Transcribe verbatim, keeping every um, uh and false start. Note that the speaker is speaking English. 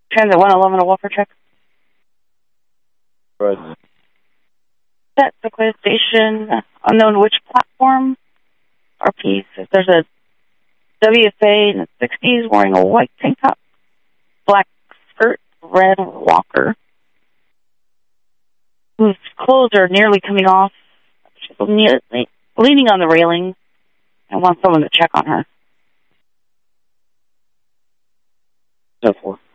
Transit one eleven, a welfare check. Present. Set, Sequoia Station, unknown which platform. R P says there's a W F A in the sixties wearing a white tank top, black skirt, red walker, whose clothes are nearly coming off. She's leaning on the railing and wants someone to check on her. So forth.